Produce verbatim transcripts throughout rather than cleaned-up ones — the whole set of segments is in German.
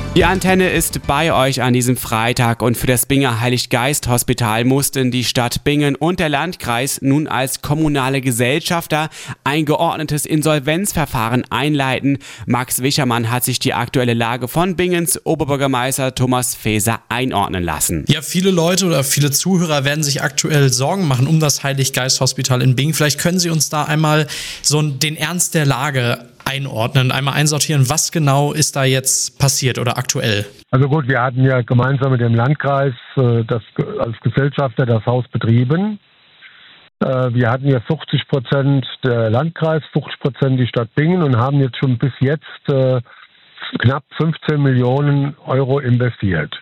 Die Antenne ist bei euch an diesem Freitag und für das Binger Heiliggeist-Hospital mussten die Stadt Bingen und der Landkreis nun als kommunale Gesellschafter ein geordnetes Insolvenzverfahren einleiten. Max Wischermann hat sich die aktuelle Lage von Bingens Oberbürgermeister Thomas Faeser einordnen lassen. Ja, viele Leute oder viele Zuhörer werden sich aktuell Sorgen machen um das Heiliggeist-Hospital in Bingen. Vielleicht können Sie uns da einmal so den Ernst der Lage einordnen, einmal einsortieren, was genau ist da jetzt passiert oder aktuell? Also gut, wir hatten ja gemeinsam mit dem Landkreis äh, das, als Gesellschafter das Haus betrieben. Äh, wir hatten ja fünfzig Prozent der Landkreis, fünfzig Prozent die Stadt Bingen und haben jetzt schon bis jetzt äh, knapp fünfzehn Millionen Euro investiert.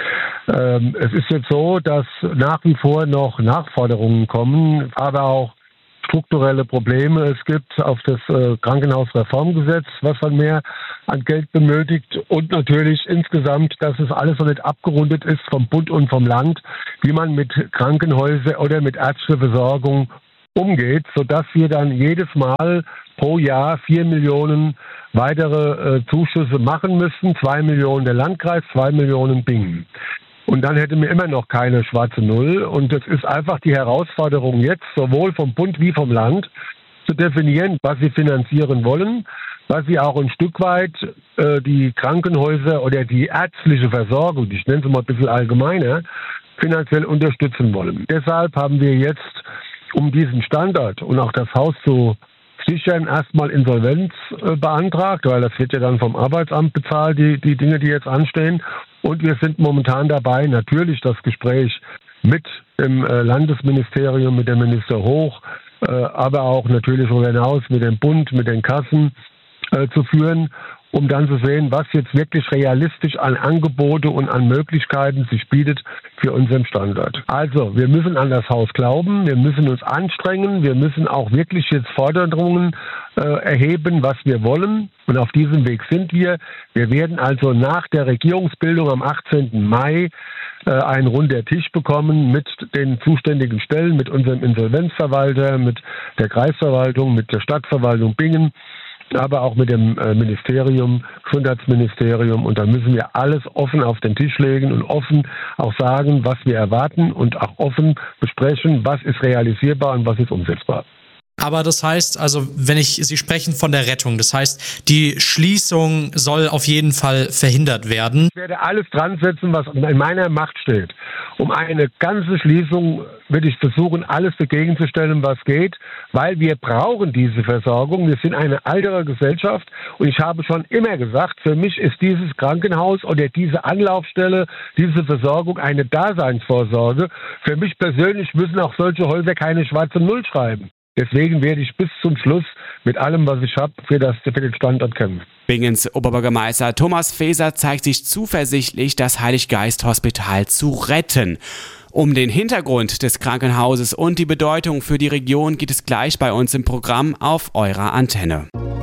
Ähm, es ist jetzt so, dass nach wie vor noch Nachforderungen kommen, aber auch strukturelle Probleme es gibt auf das äh, Krankenhausreformgesetz, was dann mehr an Geld benötigt und natürlich insgesamt, dass es alles noch nicht abgerundet ist vom Bund und vom Land, wie man mit Krankenhäusern oder mit ärztlicher Versorgung umgeht, sodass wir dann jedes Mal pro Jahr vier Millionen weitere äh, Zuschüsse machen müssen, zwei Millionen der Landkreis, zwei Millionen Bingen. Und dann hätten wir immer noch keine schwarze Null. Und es ist einfach die Herausforderung jetzt, sowohl vom Bund wie vom Land, zu definieren, was sie finanzieren wollen, was sie auch ein Stück weit äh, die Krankenhäuser oder die ärztliche Versorgung, ich nenne es mal ein bisschen allgemeiner, finanziell unterstützen wollen. Deshalb haben wir jetzt, um diesen Standort und auch das Haus zu sichern, erstmal Insolvenz äh, beantragt, weil das wird ja dann vom Arbeitsamt bezahlt, die, die Dinge, die jetzt anstehen. Und wir sind momentan dabei, natürlich das Gespräch mit dem äh, Landesministerium, mit dem Minister Hoch, äh, aber auch natürlich darüber hinaus mit dem Bund, mit den Kassen äh, zu führen, um dann zu sehen, was jetzt wirklich realistisch an Angebote und an Möglichkeiten sich bietet für unseren Standort. Also, wir müssen an das Haus glauben, wir müssen uns anstrengen, wir müssen auch wirklich jetzt Forderungen äh, erheben, was wir wollen. Und auf diesem Weg sind wir. Wir werden also nach der Regierungsbildung am achtzehnten Mai äh, einen runden Tisch bekommen mit den zuständigen Stellen, mit unserem Insolvenzverwalter, mit der Kreisverwaltung, mit der Stadtverwaltung Bingen, aber auch mit dem äh, Ministerium, Gesundheitsministerium. Und da müssen wir alles offen auf den Tisch legen und offen auch sagen, was wir erwarten und auch offen besprechen, was ist realisierbar und was ist umsetzbar. Aber das heißt, also wenn ich, Sie sprechen von der Rettung, das heißt, die Schließung soll auf jeden Fall verhindert werden. Ich werde alles dran setzen, was in meiner Macht steht. Um eine ganze Schließung werde ich versuchen, alles dagegen zu stellen, was geht, weil wir brauchen diese Versorgung. Wir sind eine ältere Gesellschaft und ich habe schon immer gesagt, für mich ist dieses Krankenhaus oder diese Anlaufstelle, diese Versorgung eine Daseinsvorsorge. Für mich persönlich müssen auch solche Häuser keine schwarze Null schreiben. Deswegen werde ich bis zum Schluss mit allem, was ich habe, für, das, für den Standort kämpfen. Bingens Oberbürgermeister Thomas Faeser zeigt sich zuversichtlich, das Heiliggeist-Hospital zu retten. Um den Hintergrund des Krankenhauses und die Bedeutung für die Region geht es gleich bei uns im Programm auf eurer Antenne.